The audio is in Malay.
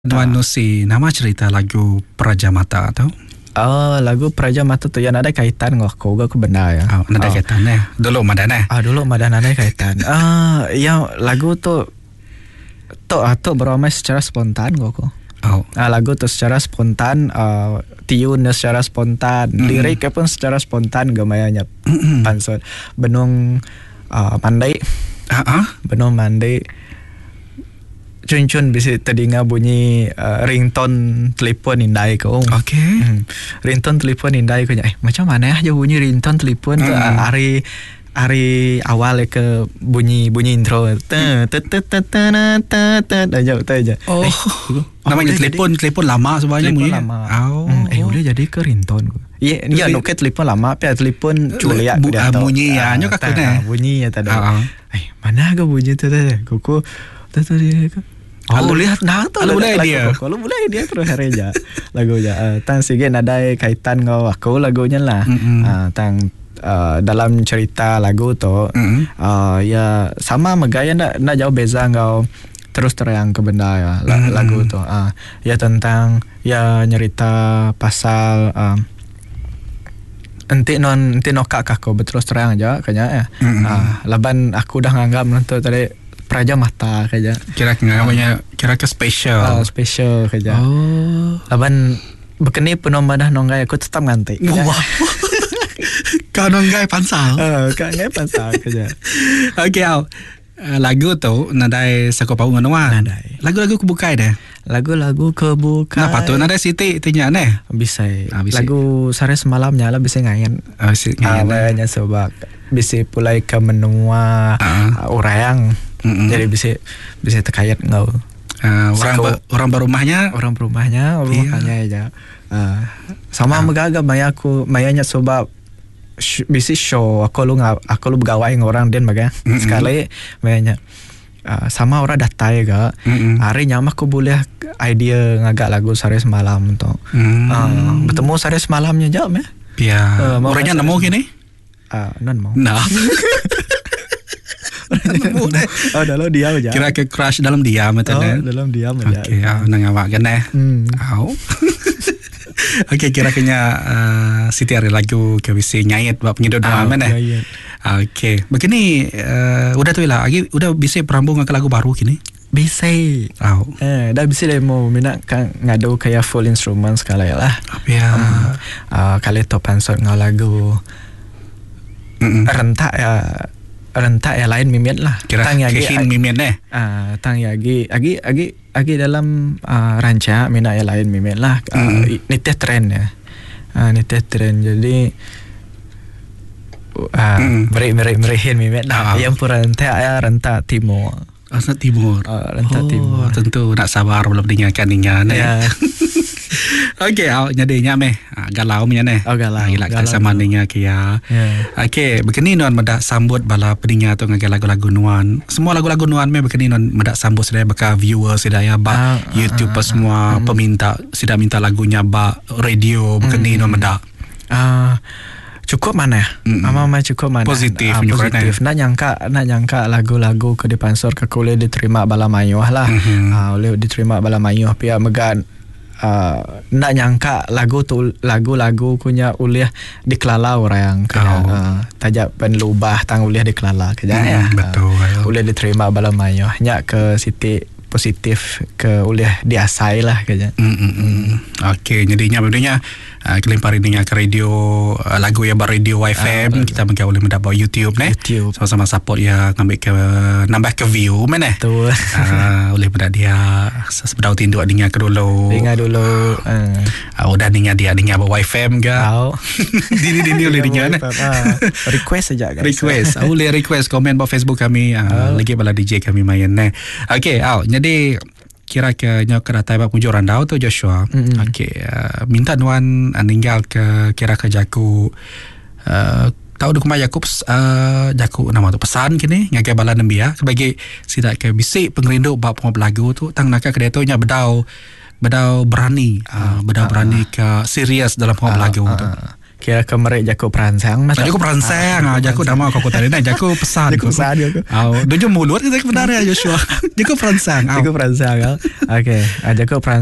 Tuan Nusi, nama cerita lagu Praja Mata tu? Lagu Praja Mata tu yang ada kaitan dengan aku benda ya. Ada kaitan dulu madan dulu madan ada kaitan. Yang lagu tu beramai secara spontan aku. Lagu tu secara spontan, tune secara spontan, liriknya pun secara spontan gamayanya. Pansot benung mandai. Benung mandai. Cun bisa terdengar bunyi ringtone telefon indai ko. Okay. Ringtone telefon indai ko. Macam mana aja bunyi ringtone telefon tu hari awal ke bunyi intro. Aja. Namanya telefon lama sebenarnya bunyi. Lama. Boleh jadi ke ringtone ko. Ya nuket telefon lama tapi telefon culiak bunyi ya nyok aku bunyi ya tadi. Mana ke bunyi tu Kuku kalau lihat kalau boleh dia terus harinya lagunya tang sige ada kaitan ngau aku lagunya lah tang dalam cerita lagu tu ya sama megaya nak jauh beza ngau terus terang ke benda ya lagu tu ya tentang ya nyerita pasal enti nokak aku berterus terang aja kayaknya laban aku dah nganggap nonton tadi Praja Mata kaja. Kira ke special. Special kaja. Laban bekeni penombadah nonggai aku tetap nganti. Wah. Kau nonggai pansal. Kau nonggai pansal kaja. Okay, lagu tu nadai sakopau nganoan. Nadai. Lagu-lagu kebukai deh. Lagu-lagu kebukai. Napa tu nadai Siti tinya neh? Bisa. Lagu Sare Semalamnya lah bisa ngayan. Bisa ngayan. Banyak sebab bisa pulai ke menua orang. Jadi bisa terkait ngau. Orang berumahnya makanya aja. Sama megagap mayanya sebab bisa show aku lu bergawai dengan orang den baga. Sekali mayanya sama orang datai ga. Hari nyama aku boleh idea ngagak lagu Sare Semalam tu. Bertemu Sare Semalamnya jam ya. Ya. Orangnya nemu gini? Non mau. Nah. Dalam diam aja. Kira ke crush dalam diam itu dalam diam aja. Okay, nang awak kan Okay, kira-kira Siti hari lagu ke bisa nyayat bab pengido doa mana? Okay, begini udah tu lah. Udah bisa perambung ke lagu baru kini? Bisa. Dah bisa dah mau minat kan ngadu kayak full instrument sekali lah. Ya. Kali tu pansot ngau lagu rentak ya lain mimian lah. Kira kehin mimian tang agi dalam ranca mina ya lain mimian lah. Niteh tren ya. Niteh tren jadi merihin mimian lah. Yang rentak timur. Rentak timur. Rentak timur. Tentu nak sabar belum dengarkan ya. Okay, nyadenya galau punya galau. Gila kita sama dengan kia. Okay, begini nuan medak sambut bala pendengar tu ngagai lagu-lagu nuan. Semua lagu-lagu nuan begini nuan medak sambut sedaya baka viewer sedaya ba YouTube semua peminta sudah minta lagunya ba radio begini nuan medak. Cukup mana? Ama cukup mana? Positif. Nak nyangka lagu-lagu ke dipansor ke boleh diterima bala mayuh lah. Boleh diterima bala mayuh pihak megan. Nak nyangka lagu punya uliah dikelala orang tajak penlubah tang uliah dikelala kerja betul uliah diterima bala mayuh nyak ke Siti positif ke uliah diasai lah kerja. Okay, jadinya bedanya kelempar ini ke radio lagu yang radio YFM kita mungkin boleh mendapat YouTube sama-sama support ya nambah ke view mana boleh pada dia sebedau tinduk dengar ke dulu udah dengar dia bawa YFM ke dini boleh dengar request saja guys boleh request komen bawa Facebook kami lagi bala DJ kami main okay jadi kira ke nyok keratai bab mujo randau tu Joshua. Okay, minta nuan ninggal ke kira ke jaku tahu duk mai Jakub jaku nama tu pesan kini ngagai bala nembia sebagai sidak ke bisik pengerindu bab lagu tu tang nak ke dia tu nya bedau berani ke serius dalam lagu tu. kira kemerek jaku peransang mas. Jaku peransang, jaku nama kau tadi nih, jaku pesan. Jaku pesan jaku. Dojo mulut kita sebenarnya Joshua. Jaku peransang. Jaku peransang. Oke, jaku peransang.